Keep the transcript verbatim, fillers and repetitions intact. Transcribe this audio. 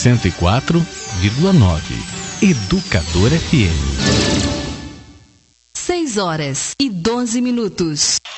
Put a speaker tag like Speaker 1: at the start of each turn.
Speaker 1: cento e quatro vírgula nove. Educador F M.
Speaker 2: seis horas e doze minutos.